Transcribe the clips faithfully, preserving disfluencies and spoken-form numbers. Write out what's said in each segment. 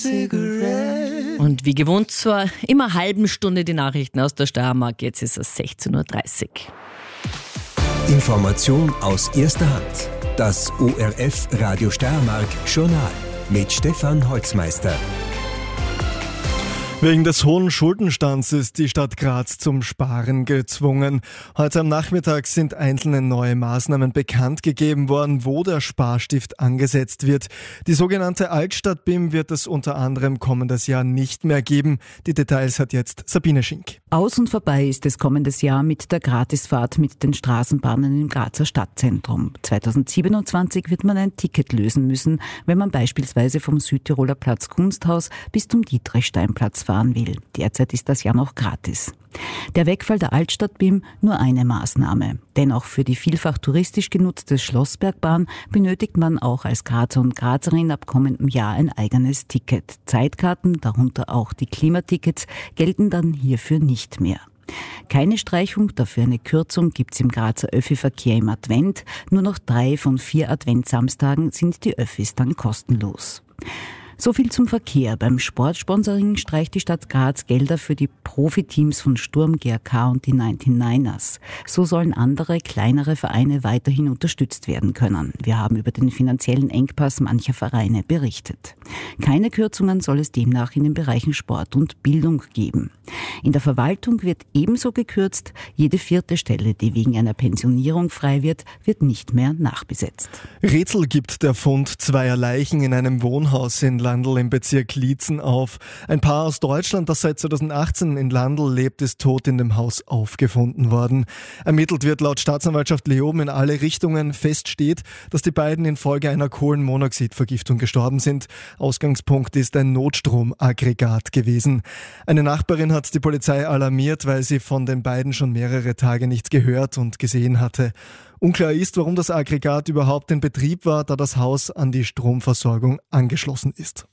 Und wie gewohnt zur immer halben Stunde die Nachrichten aus der Steiermark. Jetzt ist es sechzehn Uhr dreißig. Information aus erster Hand. Das O R F Radio Steiermark Journal mit Stefan Holzmeister. Wegen des hohen Schuldenstands ist die Stadt Graz zum Sparen gezwungen. Heute am Nachmittag sind einzelne neue Maßnahmen bekannt gegeben worden, wo der Sparstift angesetzt wird. Die sogenannte Altstadt-B I M wird es unter anderem kommendes Jahr nicht mehr geben. Die Details hat jetzt Sabine Schink. Aus und vorbei ist es kommendes Jahr mit der Gratisfahrt mit den Straßenbahnen im Grazer Stadtzentrum. zweitausendsiebenundzwanzig wird man ein Ticket lösen müssen, wenn man beispielsweise vom Südtiroler Platz Kunsthaus bis zum Dietrichsteinplatz fahren will. Derzeit ist das ja noch gratis. Der Wegfall der Altstadt-B I M nur eine Maßnahme. Denn auch für die vielfach touristisch genutzte Schlossbergbahn benötigt man auch als Grazer und Grazerin ab kommendem Jahr ein eigenes Ticket. Zeitkarten, darunter auch die Klimatickets, gelten dann hierfür nicht mehr. Keine Streichung, dafür eine Kürzung gibt's im Grazer Öffi-Verkehr im Advent. Nur noch drei von vier Adventsamstagen sind die Öffis dann kostenlos. So viel zum Verkehr. Beim Sportsponsoring streicht die Stadt Graz Gelder für die Profiteams von Sturm, G A K und die neunundneunzigers. So sollen andere, kleinere Vereine weiterhin unterstützt werden können. Wir haben über den finanziellen Engpass mancher Vereine berichtet. Keine Kürzungen soll es demnach in den Bereichen Sport und Bildung geben. In der Verwaltung wird ebenso gekürzt. Jede vierte Stelle, die wegen einer Pensionierung frei wird, wird nicht mehr nachbesetzt. Rätsel gibt der Fund zweier Leichen in einem Wohnhaus in Landl im Bezirk Liezen auf. Ein Paar aus Deutschland, das seit zweitausendachtzehn in Landl lebt, ist tot in dem Haus aufgefunden worden. Ermittelt wird laut Staatsanwaltschaft Leoben in alle Richtungen. Fest steht, dass die beiden infolge einer Kohlenmonoxidvergiftung gestorben sind. Ausgangspunkt ist ein Notstromaggregat gewesen. Eine Nachbarin hat die Polizei alarmiert, weil sie von den beiden schon mehrere Tage nichts gehört und gesehen hatte. Unklar ist, warum das Aggregat überhaupt in Betrieb war, da das Haus an die Stromversorgung angeschlossen ist.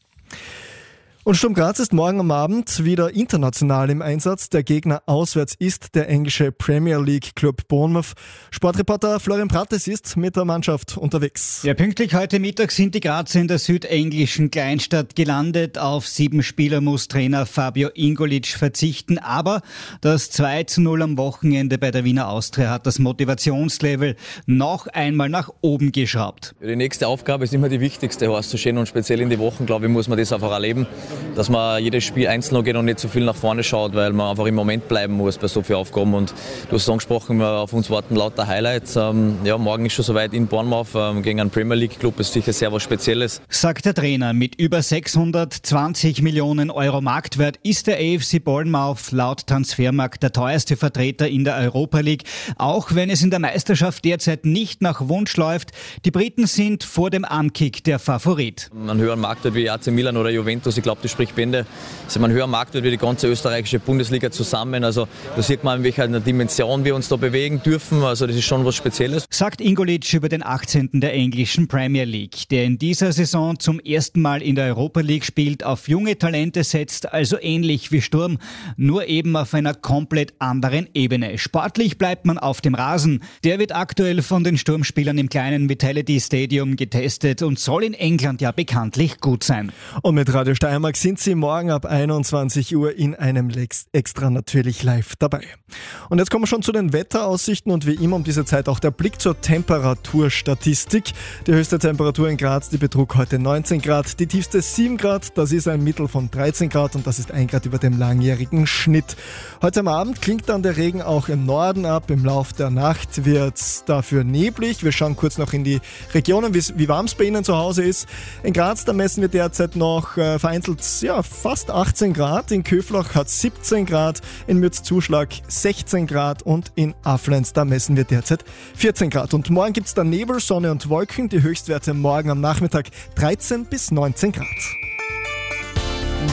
Und Sturm Graz ist morgen am Abend wieder international im Einsatz. Der Gegner auswärts ist der englische Premier League Club Bournemouth. Sportreporter Florian Prates ist mit der Mannschaft unterwegs. Ja, pünktlich heute Mittag sind die Grazer in der südenglischen Kleinstadt gelandet. Auf sieben Spieler muss Trainer Fabio Ingolic verzichten. Aber das zwei zu null am Wochenende bei der Wiener Austria hat das Motivationslevel noch einmal nach oben geschraubt. Die nächste Aufgabe ist immer die wichtigste, auszustehen, und speziell in die Wochen, glaube ich, muss man das einfach erleben, dass man jedes Spiel einzeln geht und nicht so viel nach vorne schaut, weil man einfach im Moment bleiben muss bei so vielen Aufgaben. Und du hast angesprochen, auf uns warten lauter Highlights. Ähm, ja, morgen ist schon soweit in Bournemouth ähm, gegen einen Premier League Club, ist sicher sehr was Spezielles. Sagt der Trainer. Mit über sechshundertzwanzig Millionen Euro Marktwert ist der A F C Bournemouth laut Transfermarkt der teuerste Vertreter in der Europa League. Auch wenn es in der Meisterschaft derzeit nicht nach Wunsch läuft. Die Briten sind vor dem Ankick der Favorit. Einen höheren Marktwert wie A C Milan oder Juventus, ich glaube, das spricht Bände. Also man höher Marktwert wie die ganze österreichische Bundesliga zusammen. Also da sieht man, in welcher Dimension wir uns da bewegen dürfen. Also das ist schon was Spezielles. Sagt Ingolic über den achtzehnten der englischen Premier League, der in dieser Saison zum ersten Mal in der Europa League spielt, auf junge Talente setzt, also ähnlich wie Sturm, nur eben auf einer komplett anderen Ebene. Sportlich bleibt man auf dem Rasen. Der wird aktuell von den Sturmspielern im kleinen Vitality Stadium getestet und soll in England ja bekanntlich gut sein. Und mit Radio Steiermark sind Sie morgen ab einundzwanzig Uhr in einem Lex Extra natürlich live dabei. Und jetzt kommen wir schon zu den Wetteraussichten und wie immer um diese Zeit auch der Blick zur Temperaturstatistik. Die höchste Temperatur in Graz, die betrug heute neunzehn Grad, die tiefste sieben Grad, das ist ein Mittel von dreizehn Grad und das ist ein Grad über dem langjährigen Schnitt. Heute am Abend klingt dann der Regen auch im Norden ab, im Lauf der Nacht wird es dafür neblig. Wir schauen kurz noch in die Regionen, wie warm es bei Ihnen zu Hause ist. In Graz, da messen wir derzeit noch äh, vereinzelt ja, fast achtzehn Grad, in Köflach hat siebzehn Grad, in Mürzzuschlag sechzehn Grad und in Afflenz, da messen wir derzeit vierzehn Grad. Und morgen gibt es dann Nebel, Sonne und Wolken, die Höchstwerte morgen am Nachmittag dreizehn bis neunzehn Grad.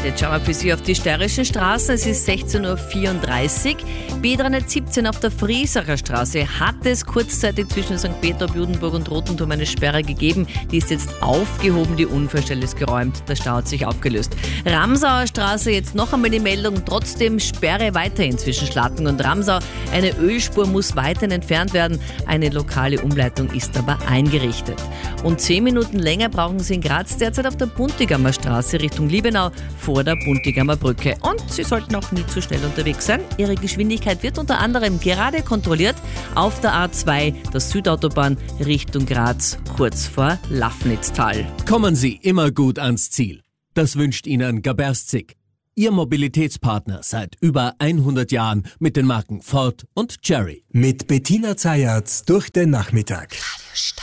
Jetzt schauen wir für Sie auf die steirischen Straßen. Es ist sechzehn Uhr vierunddreißig. B dreihundertsiebzehn auf der Friesacher Straße hat es kurzzeitig zwischen Sankt Peter, Budenburg und Rotenturm eine Sperre gegeben. Die ist jetzt aufgehoben, die Unfallstelle ist geräumt. Der Stau hat sich aufgelöst. Ramsauer Straße, jetzt noch einmal die Meldung, trotzdem Sperre weiterhin zwischen Schlatten und Ramsau. Eine Ölspur muss weiterhin entfernt werden. Eine lokale Umleitung ist aber eingerichtet. Und zehn Minuten länger brauchen Sie in Graz derzeit auf der Buntigammer Straße Richtung Liebenau vor der Buntigammer Brücke. Und Sie sollten auch nie zu schnell unterwegs sein. Ihre Geschwindigkeit wird unter anderem gerade kontrolliert auf der A zwei, der Südautobahn Richtung Graz, kurz vor Lafnitztal. Kommen Sie immer gut ans Ziel. Das wünscht Ihnen Gaberstzig. Ihr Mobilitätspartner seit über hundert Jahren mit den Marken Ford und Chery. Mit Bettina Zayatz durch den Nachmittag.